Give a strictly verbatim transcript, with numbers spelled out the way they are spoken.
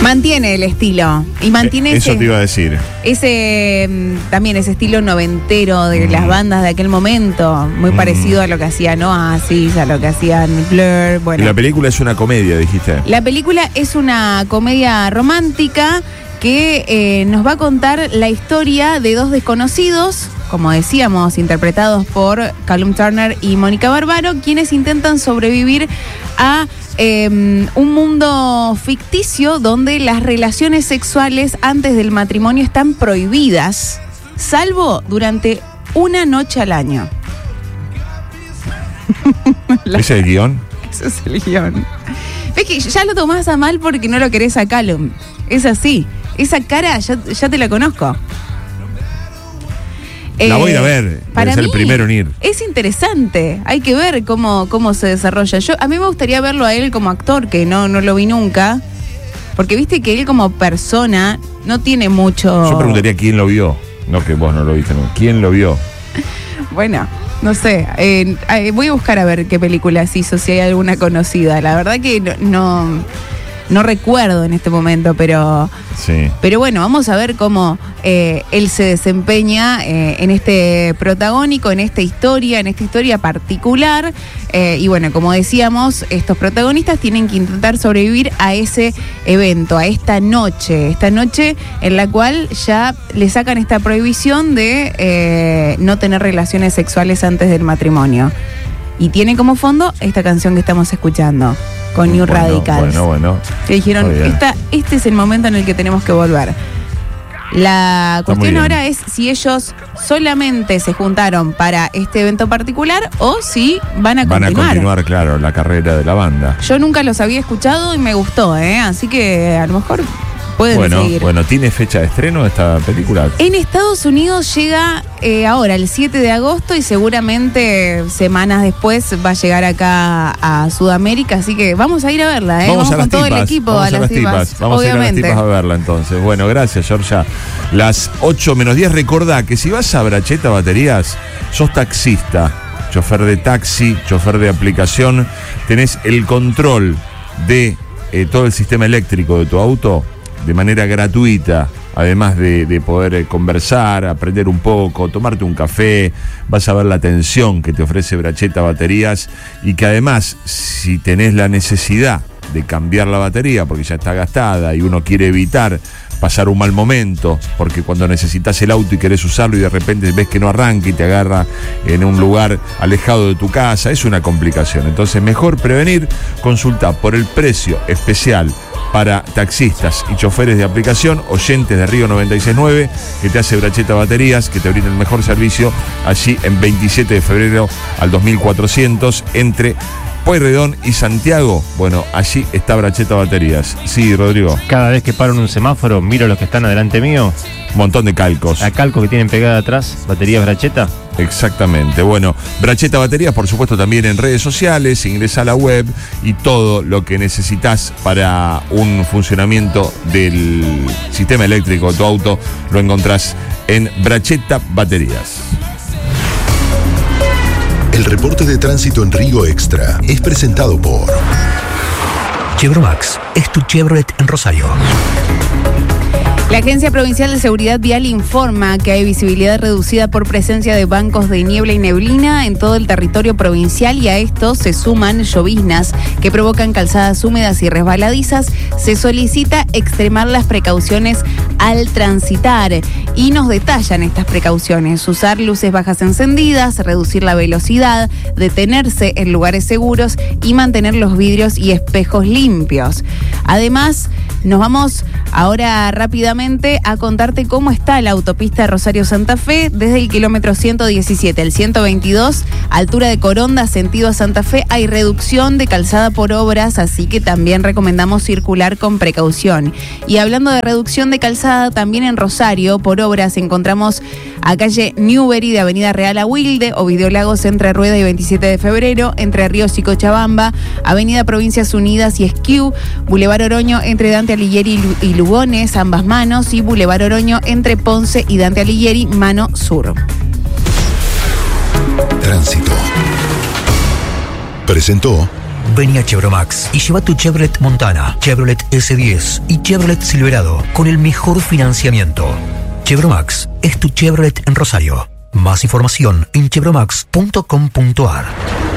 Mantiene el estilo y mantiene eh, eso ese, te iba a decir. Ese también ese estilo noventero de mm. las bandas de aquel momento, muy mm. parecido a lo que hacían Oasis, a lo que hacían Blur. Bueno. Y la película es una comedia, dijiste. La película es una comedia romántica que eh, nos va a contar la historia de dos desconocidos, como decíamos, interpretados por Callum Turner y Mónica Barbaro, quienes intentan sobrevivir a eh, un mundo ficticio donde las relaciones sexuales antes del matrimonio están prohibidas, salvo durante una noche al año. ¿Ese es el guión? Ese es el guión. Ves que ya lo tomás a mal porque no lo querés a Callum. Es así. Esa cara ya, ya te la conozco. La voy a ir a ver, para ser el primero en ir. Es interesante, hay que ver cómo, cómo se desarrolla. Yo, a mí me gustaría verlo a él como actor, que no, no lo vi nunca, porque viste que él como persona no tiene mucho... Yo preguntaría quién lo vio, no que vos no lo viste, no. ¿Quién lo vio? Bueno, no sé, eh, eh, voy a buscar a ver qué películas hizo, si hay alguna conocida. La verdad que no... no No recuerdo en este momento, pero sí. Pero bueno, vamos a ver cómo eh, él se desempeña eh, en este protagónico, en esta historia, en esta historia particular. Eh, y bueno, como decíamos, estos protagonistas tienen que intentar sobrevivir a ese evento, a esta noche, esta noche en la cual ya le sacan esta prohibición de eh, no tener relaciones sexuales antes del matrimonio. Y tiene como fondo esta canción que estamos escuchando, con New bueno, Radicals. Bueno, bueno. Que dijeron, esta, este es el momento en el que tenemos que volver. La Está cuestión ahora es si ellos solamente se juntaron para este evento particular o si van a continuar. Van a continuar, claro, la carrera de la banda. Yo nunca los había escuchado y me gustó, ¿eh? Así que a lo mejor pueden bueno, seguir. Bueno, ¿tiene fecha de estreno esta película? En Estados Unidos llega eh, ahora, el siete de agosto, y seguramente semanas después va a llegar acá a Sudamérica, así que vamos a ir a verla, ¿eh? Vamos, vamos a con las todo tipas, el equipo vamos a las tipas. tipas. Vamos obviamente. a ir a las tipas a verla entonces. Bueno, gracias, Georgia. Las ocho menos diez, recordá que si vas a Bracheta Baterías, sos taxista, chofer de taxi, chofer de aplicación, tenés el control de eh, todo el sistema eléctrico de tu auto de manera gratuita, además de, de poder eh, conversar, aprender un poco, tomarte un café. Vas a ver la atención que te ofrece Bracheta Baterías, y que además, si tenés la necesidad de cambiar la batería porque ya está gastada y uno quiere evitar pasar un mal momento, porque cuando necesitas el auto y querés usarlo y de repente ves que no arranca y te agarra en un lugar alejado de tu casa, es una complicación. Entonces, mejor prevenir. Consulta por el precio especial para taxistas y choferes de aplicación, oyentes de Río noventa y seis punto nueve, que te hace Bracheta Baterías, que te brinda el mejor servicio allí en veintisiete de febrero al dos mil cuatrocientos, entre Pueyrredón y Santiago. Bueno, allí está Bracheta Baterías. Sí, Rodrigo. Cada vez que paro en un semáforo, miro los que están adelante mío. Un montón de calcos. La calco que tienen pegada atrás, baterías Bracheta. Exactamente. Bueno, Bracheta Baterías, por supuesto, también en redes sociales. Ingresa a la web y todo lo que necesitas para un funcionamiento del sistema eléctrico de tu auto lo encontrás en Bracheta Baterías. El reporte de tránsito en Río Extra es presentado por Chevromax, es tu Chevrolet en Rosario. La Agencia Provincial de Seguridad Vial informa que hay visibilidad reducida por presencia de bancos de niebla y neblina en todo el territorio provincial, y a esto se suman lloviznas que provocan calzadas húmedas y resbaladizas. Se solicita extremar las precauciones al transitar, y nos detallan estas precauciones: usar luces bajas encendidas, reducir la velocidad, detenerse en lugares seguros y mantener los vidrios y espejos limpios. Además, nos vamos ahora rápidamente a contarte cómo está la autopista Rosario-Santa Fe desde el kilómetro ciento diecisiete al ciento veintidós, altura de Coronda, sentido a Santa Fe. Hay reducción de calzada por obras, así que también recomendamos circular con precaución. Y hablando de reducción de calzada, también en Rosario por obras encontramos a calle Newbery de Avenida Real a Wilde, Ovidio Lagos entre Rueda y veintisiete de febrero, Entre Ríos y Cochabamba, Avenida Provincias Unidas y Esquiú, Boulevard Oroño entre Dante Alighieri y Lugones, ambas manos, y Boulevard Oroño entre Ponce y Dante Alighieri, mano sur. Tránsito. Presentó Vení a Chevromax y lleva tu Chevrolet Montana, Chevrolet ese diez y Chevrolet Silverado con el mejor financiamiento. Chevromax es tu Chevrolet en Rosario. Más información en chevromax punto com punto ar.